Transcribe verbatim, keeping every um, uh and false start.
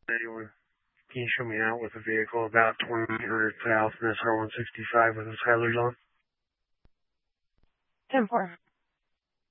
Anyone, can you show me out with a vehicle about twenty-eight hundred south in S R one sixty-five with its hazards on? ten four.